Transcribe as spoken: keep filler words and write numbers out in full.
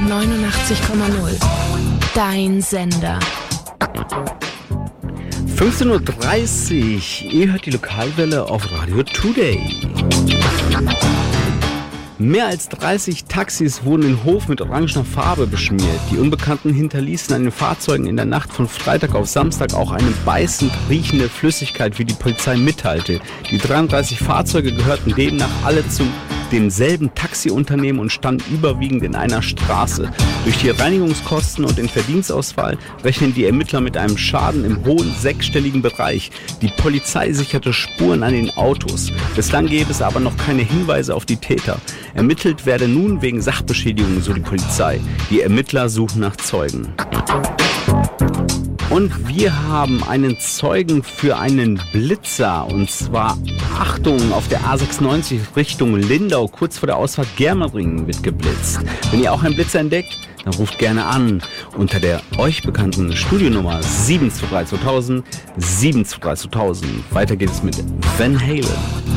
neunundachtzig Komma null. Dein Sender. fünfzehn Uhr dreißig. Ihr hört die Lokalwelle auf Radio Today. Mehr als dreißig Taxis wurden in Hof mit orangener Farbe beschmiert. Die Unbekannten hinterließen an den Fahrzeugen in der Nacht von Freitag auf Samstag auch eine beißend riechende Flüssigkeit, wie die Polizei mitteilte. Die dreiunddreißig Fahrzeuge gehörten demnach alle zum demselben Taxiunternehmen und standen überwiegend in einer Straße. Durch die Reinigungskosten und den Verdienstausfall rechnen die Ermittler mit einem Schaden im hohen sechsstelligen Bereich. Die Polizei sicherte Spuren an den Autos. Bislang gäbe es aber noch keine Hinweise auf die Täter. Ermittelt werde nun wegen Sachbeschädigung, so die Polizei. Die Ermittler suchen nach Zeugen. Und wir haben einen Zeugen für einen Blitzer, und zwar, Achtung, auf der A sechsundneunzig Richtung Lindau, kurz vor der Ausfahrt Germering wird geblitzt. Wenn ihr auch einen Blitzer entdeckt, dann ruft gerne an unter der euch bekannten Studionummer sieben zwei drei zweitausend, sieben zwei drei zweitausend. Weiter geht es mit Van Halen.